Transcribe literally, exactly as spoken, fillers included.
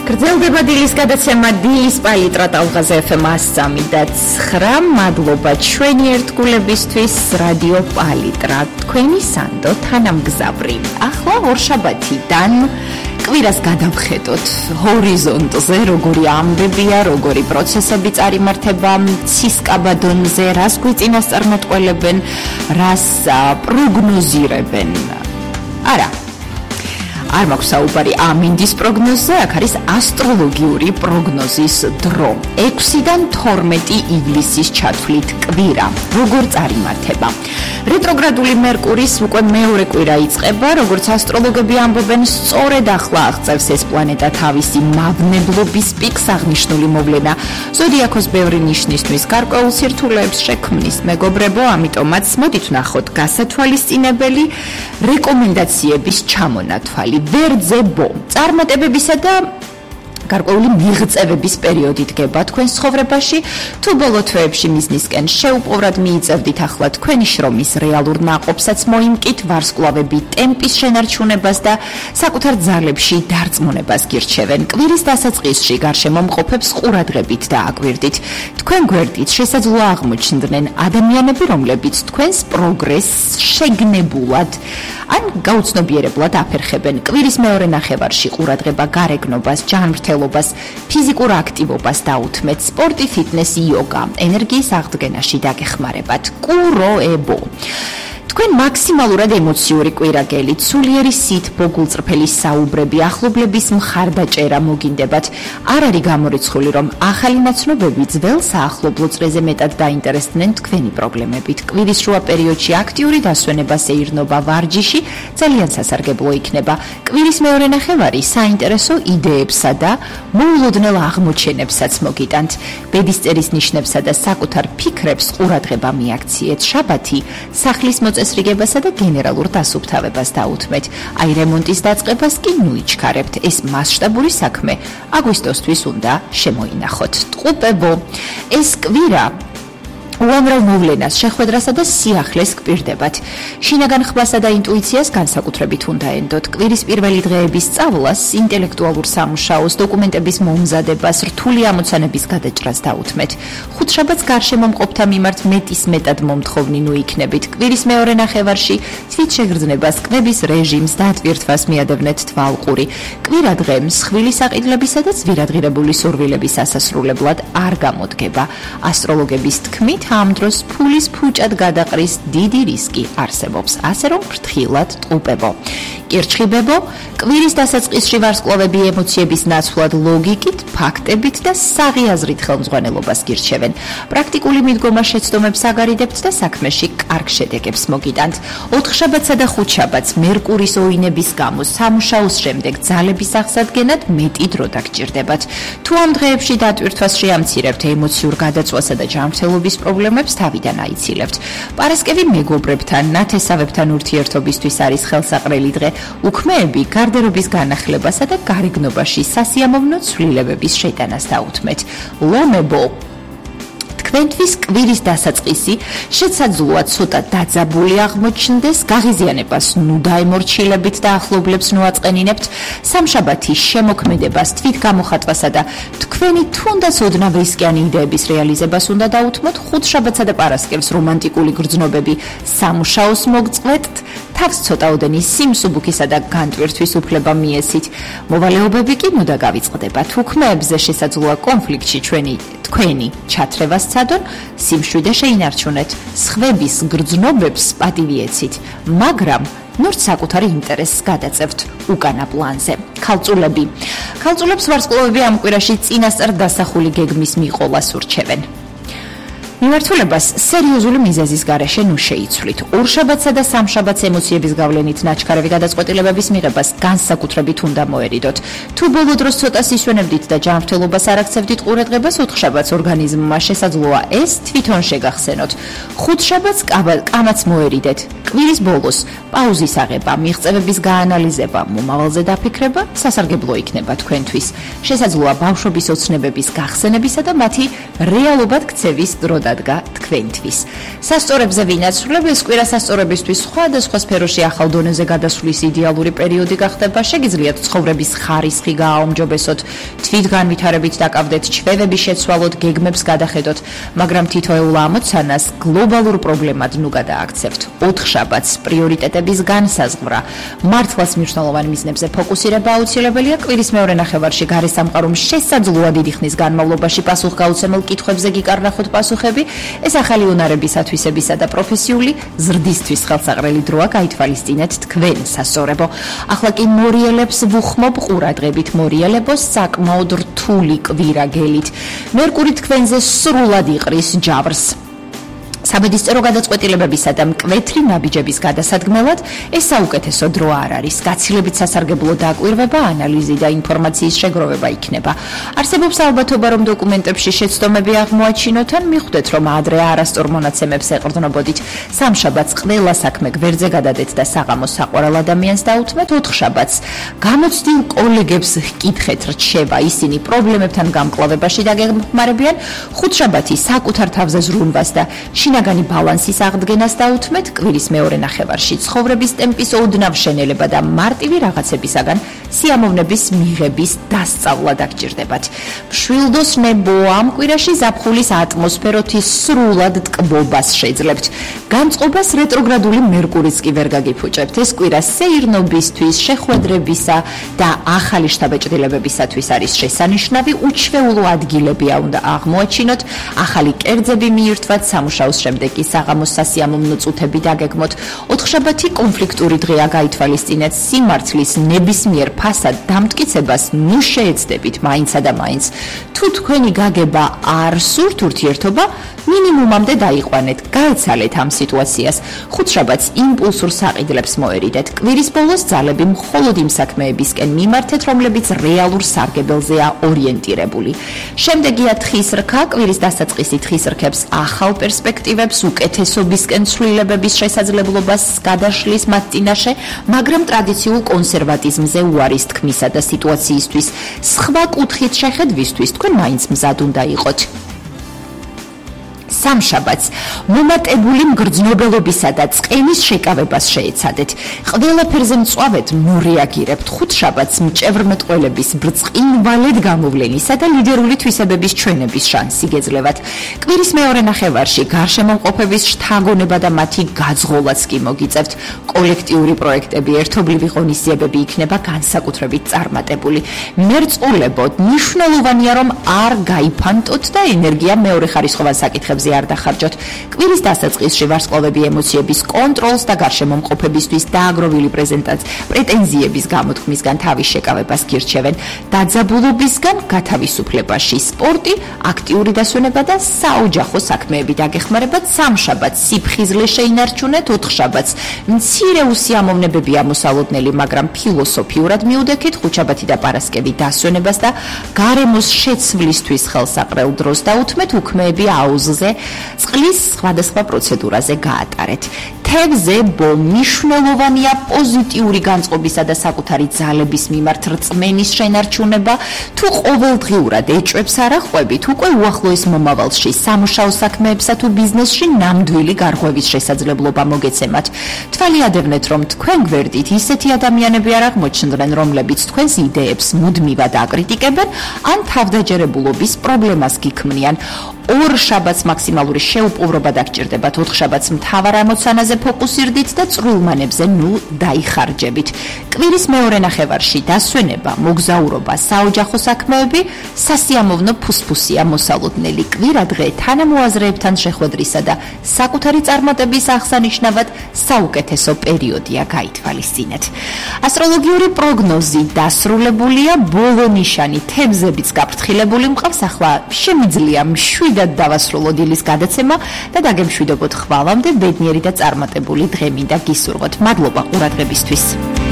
გრძელდება დილის გადაცემა დილის პალიტრა ტალღაზე ეფ ემ სამი და ცხრა. მადლობა ჩვენი ერთგულებისთვის რადიო პალიტრა. თქვენი სანდო თანამგზავრი. ახლა ორშაბათიდან კვირას გადავხედოთ ჰორიზონტზე, როგორი ამბებია, როგორი პროცესები წარიმართება ცისკაბადონზე, რას გვიწინასწარმეტყველებენ, რას პროგნოზირებენ. არა. არ მაქვს საუბარი ამინდის პროგნოზზე, აქ არის ასტროლოგიური პროგნოზის დრო. ექვსიდან თორმეტი ივლისის ჩათვლით კვირა. როგორ წარიმართება? რეტროგრადული მერკურის უკვე მეორე კვირა იწყება, როგორც ასტროლოგები ამბობენ, სწორედ ახლა აღწევს ეს პლანეტა თავისი მავნებლობის პიკს, აღნიშნული მოვლენა ზოდიაქოს ბევრი ნიშნისთვის გარკვეულ სირთულეებს შექმნის, მეგობრებო, ამიტომაც მოდით ვნახოთ გასათვალისწინებელი რეკომენდაციების ჩამონათვალი. ვერძებო, წარმატებებისა და გარკვეული მიღწევების პერიოდი დგება თქვენ ცხოვრებაში. თუ ბოლო თვეებში მიზნისკენ შეუპოვრად მიიწევდით, ახლა თქვენი შრომის რეალურ ნაყოფსაც მოიმკით, ვარსკვლავები ტემპის შენარჩუნებას და საკუთარ ძალებში დარწმუნებას გირჩევენ. კვირის დასაწყისში გარშემომყოფებს ყურადღებით დააკვირდით. თქვენ გვერდით შესაძლოა აღმოჩნდნენ ადამიანები, რომლებიც თქვენს პროგრესს შეგნებულად ან გაუცნობიერებლად აფერხებენ. კვირის მეორე ნახევარში ყურადღება გარეგნობას, ჯანმრთელობას, ფიზიკურ აქტივობას დაუთმეთ, სპორტი, ფიტნესი, იოგა, ენერგიის აღდგენაში დაგეხმარებათ. კუროებო. თქვენ მაქსიმალურად ემოციური კვირა გელით, სულიერი სითბო, გულწრფელი საუბრები, ახლობლების მხარდაჭერა მოგინდებათ. არ არის გამორიცხული, რომ ახალი ნაცნობები ძველ საახლობლო წრეზე მეტად დაინტერესდნენ თქვენი პრობლემებით. კვირის შუა პერიოდში აქტიური დასვენება, სეირნობა, ვარჯიში ძალიან სასარგებლო იქნება. კვირის მეორე ნახევარი საინტერესო იდეებსა და მოულოდნელ აღმოჩენებსაც მოგიტანთ. ბედისწერის ნიშნებსა და საკუთარ ფიქრებს ყურადღება მიაქციეთ. შაბათი სახლის მოწესრიგებასა და გენერალურ დასუფთავებას დაუთმეთ. აი რემონტის დაწყებას კი ნუიჩქარებთ. ეს მასშტაბური საქმე აგვისტოსთვის უნდა შემოინახოთ. ტყუპებო, ეს კვირა უამრავ მოვლენას, შეხვედრასა და სიახლეს გვპირდებათ. შინაგან ხმასა და ინტუიციას განსაკუთრებით უნდა ენდოთ. კვირის პირველი დღეების სწავლას, ინტელექტუალურ სამუშაოს, დოკუმენტების მომზადებას, რთული ამოცანების გადაჭრას დაუთმეთ. ხუთშაბათს გარშემომყოფთა მიმართ მეტის მეტად მომთხოვნი იქნებით. კვირის მეორე ნახევარში თვითშეგრძნებას, კვების რეჟიმს და ატვირთვას მიადევნეთ თვალყური. კვირა დღე მსხვილი საყიდლებისა და ძვირადღირებული სურვილების ასასრულებლად არ გამოდგება. ასტროლოგების თქმით, ამ დროს ფულის ფუჭად გადაყრის დიდი რისკი არსებობს, ასე რომ ფრთხილად ტყუპებო. კირჩხიბებო, კვირის დასაწყისში ვარსკვლავები ემოციების ნაცვლად ლოგიკით, ფაქტებით და საღიაზრით ხელმძღვანელობას გირჩევენ. პრაქტიკული მიდგომა შეცდომებს აგარიდებთ და საქმეში კარგ შედეგებს მოგიტანთ. ოთხშაბათსა და ხუთშაბათს მერკურის ოინების გამო სამუშაოს შემდეგ ძალების აღსადგენად მეტი დრო დაგჭირდებათ. თუ ამ დღეებში დატვირთვას შეამცირებთ, ემოციურ გადაწვასა და ჯანმრთელობის პრობლემებს თავიდან აიცილებთ. პარასკევი მეგობრებთან, ნათესავებთან ურთიერთობისთვის არის ხელსაყრელი დღე. უქმეები გარდერობის განახლებასა და გარეგნობაში სასიამოვნო ცვლილებების შეტანას დაუთმეთ. ლომებო, თქვენთვის კვირის დასაწყისი შესაძლოა ცოტა დაძაბული აღმოჩნდეს, გაღიზიანებას ნუ დაემორჩილებით და ახლობლებს ნუ აწყენინებთ. სამშაბათი შემოქმედებას, თვითგამოხატვასა და თქვენი თუნდაც ოდნავ რისკიანი იდეების რეალიზებას უნდა დაუთმოთ. ხუთშაბათსა და პარასკევს რომანტიკული გრძნობები სამუშაოს მოგწყვეტთ. თავს ცოტაოდენი სიმსუბუქისა და განტვირთვის უფლება მიესით. მოვალეობები კი მოდა გავიწყდებათ. უქმეებზე შესაძლოა კონფლიქტში ჩვენი თქვენი ჩათრევა სცადონ, სიმშვიდე შეინარჩუნეთ. სხვების გრძნობებს პატივიეცით, მაგრამ ნორთ საკუთარი ინტერესს გადაწევთ უკანა პლანზე. ქალწულები. ქალწულებს ვარსკვლავები ამ კვირაში წინასწარ დასახული გეგმის მიყოლას ურჩევენ. მიმართულებას სერიოზული მიზეზის გარეშე ნუ შეიცვლით. ორშაბათსა და სამშაბათს ემოციების გავლენით ნაჩქარევი გადაწყვეტილებების მიღებას განსაკუთრებით უნდა მოერიდოთ. თუ ბოლო დროს ცოტა სისვენებდით და ჯანმრთელობას არ აქცევდით ყურადღებას, ოთხშაბათს ორგანიზმმა შესაძლოა ეს თვითონ შეგახსენოთ. ხუთშაბათს კამაც მოერიდეთ. კვირის ბოლოს პაუზის აღება, მიღწევების გაანალიზება, მომავალზე დაფიქრება სასარგებლო იქნება თქვენთვის. შესაძლოა ბავშვობის ოცნებების გახსენებისა და მათი რეალობად ქცევის დრო დადგა თქვენთვის. სასწორებზე ვინაცვლებ, ეს კვირა სასწორებისთვის სხვადასხვა სფეროში ახალ დონეზე გადასვლის იდეალური პერიოდი გახდება. შეგიძლიათ ცხოვრების ხარისხი გააუმჯობესოთ, თვითგანვითარებით დაკავდეთ, ჩვევები შეცვალოთ, გეგმებს გადახედოთ, მაგრამ თითოეულ ამოცანას გლობალურ პრობლემად ნუ გადააქცევთ. ოთხშაბათს პრიორიტეტების განსაზღვრა, მართლაც მნიშვნელოვან მიზნებზე ფოკუსირება აუცილებელია. კვირის მეორე ნახევარში გარესამყარომ შესაძლოა დიდი ხნის განმავლობაში პასუხგაუცემელ კითხვებზე გიკარნახოთ პასუხები. ეს ახალი უნარებისათვისებისა და პროფესიული ზრდისთვის ხელსაყრელი დროა. გაითვალისწინეთ თქვენ სასწორებო. ახლა კი მორიელებს ვუხმობ ყურადღებით. მორიელებო, საკმაოდ რთული კვირა გელით. მერკური თქვენზე სრულად იყრის ჯავრს. სამედისწერო გადაწყვეტილებებისა და მკვეთრი ნაბიჯების გადასადგმელად ეს საუკეთესო დრო არ არის. გაცილებით სასარგებლო დაკვირვება, ანალიზი და ინფორმაციის შეგროვება იქნება. არსებობს ალბათობა, რომ დოკუმენტებში შეცდომები აღმოაჩინოთ, ან მიხვდეთ, რომ ადრე არასწორ მონაცემებს ეყრდნობოდით. სამშაბათს ყველა საქმე გვერდზე გადადეთ და საღამოს საყვარელ ადამიანს დაუთმეთ. ოთხშაბათს გამოცდილ კოლეგებს ჰკითხეთ რჩება, ისინი პრობლემებთან გამკლავებაში დაგეხმარებიან. ხუთშაბათი საკუთარ თავზე ზრუნვას და შინაგანი ბალანსის აღდგენას დაუთმეთ. კვირის მეორე ნახევარში ცხოვრების ტემპის ოდნავ შენელება და მარტივი რაღაცებისაგან სიამოვნების მიღების დასწავლა დაგჭირდებათ. მშვილდოს ნებო ამ კვირაში ზაფხულის ატმოსფეროთი სრულად ტკბობას შეძლებთ. განწყობას რეტროგრადული მერკურიც კი ვერ გაგიფუჭებთ. ეს კვირა სეირნობისთვის, შეხვედრებისა და ახალი შთაბეჭდილებებისათვის არის შესანიშნავი. უჩვეულო ადგილებია უნდა აღმოაჩინოთ, ახალი კერძები მიირთვათ, სამუშაოს შემდეგ კი საღამოს სასიამოვნო წუთები დაგეგმოთ. ოთხშაბათი კონფლიქტური დღეა, გაითვალისწინეთ სიმართლის ნებისმიერ ფასად დამტკიცებას ნუ შეეცდებით მაინცა და მაინც. თუ თქვენი გაგება არ სურთ ურთიერთობა, მინიმუმამდე დაიყვანეთ, გაეცალეთ ამ სიტუაციას. ხუთშაბათს იმპულსურ საყიდლებს მოერიდეთ. კვირის ბოლოს ძალები მხოლოდ იმ საქმეებისკენ მიმართეთ, რომლებიც რეალურ სარგებელზეა ორიენტირებული. შემდეგია თხის რქა. კვირის დასაწყისი თხის რქებს ახალ პერსპექტივებს, უკეთესობისკენ ცვლილებების შესაძლებლობას გადაშლის მათ წინაშე, მაგრამ ტრადიციულ კონსერვატიზმზე უარის თქმისა და სიტუაციისთვის სხვა კუთხით შეხედვისთვის თქვენ მაინც მზად უნდა იყოთ. სამშაბათს მომატებული მგრძნობელობისა და წყენის შეკავებას შეეცადეთ. ყველაფერზე მწვავედ ნუ რეაგირებთ. ხუთშაბათს მჭევრმეტყველების ბრწყინვალედ გამოვლენისა და ლიდერული თვისებების ჩვენების შანსი გეძლევათ. კვირის მეორე ნახევარში გარშემოყოფების შთაგონება და მათი გაძღოლაც კი მოგიწევთ. კოლექტიური პროექტები, ერთობლივი ღონისძიებები იქნება განსაკუთრებით წარმატებული. მერწყულებოდ, მნიშვნელოვანია რომ არ გაიფანტოთ და ენერგია მეორე ხარისხოვან საკითხებზე არ დახარჯოთ. კვირის დასაწყისში ვარსკვლავები ემოციების კონტროლს და გარშემომყოფებისთვის დააგროვილი პრეტენზიების გამოთქმისგან თავის შეკავებას გირჩევენ. დაძაბულობისგან გათავისუფლებაში სპორტი, აქტიური დასვენება და საოჯახო საქმეები დაგეხმარებათ. სამშაბათს სიფხიზლე შეინარჩუნეთ. ოთხშაბათს მცირე უსიამოვნებები ამოსალოდნელი, მაგრამ ფილოსოფიურად მიუდექით. ხუთშაბათი და პარასკევი დასვენებას და გარემოს შეცვლისთვის ხელსაყრელ დროს დაუთმეთ. უქმეები აუზზე წყლის სხვადასხვა პროცედურაზე გაატარეთ. თევზე ბო მნიშვნელოვანია პოზიტიური განწყობისა და საკუთარი ძალების მიმართ რწმენის შენარჩუნება. თუ ყოველდღიურად ეჭვებს არ ახვევით, უკვე უახლოეს მომავალში სამუშაო საქმეებსა თუ ბიზნესში ნამდვილი გარღვევის შესაძლებლობა მოგეცემათ. თვალი ადევნეთ, რომ თქვენ გვერდით ისეთი ადამიანები არ აღმოჩნდნენ, რომლებიც თქვენს იდეებს მუდმივად აკრიტიკებენ ან თავდაჯერებულობის პრობლემას გიქმნიან. ორ შაბათს მაქსიმალური შეუპოვრობა დაგჭირდებათ. ოთხშაბათს მთავარ ამოცანაზე ფოკუსირდით და წვრილმანებზე ნუ დაიხარჯებით. კვირის მეორე ნახევარში დასვენება, მოგზაურობა, საოჯახო საქმეები, სასიამოვნო ფუსფუსია მოსალოდნელი. კვირა დღე თანამოაზრეებთან შეხვედრისა და საკუთარი წარმატების აღსანიშნავად საუკეთესო პერიოდია, გაითვალისწინეთ. ასტროლოგიური პროგნოზი დასრულებულია. ბოლო ნიშანი თევზებიც გაფრთხილებული მყავს. ახლა შემიძლია მშვიდად დავასრულო დილის გადაცემა და დაგემშვიდობოთ ხვალამდე. ბედნიერი და წარმატებული დღე მინდა გისურვოთ. მადლობა ყურადღებისთვის.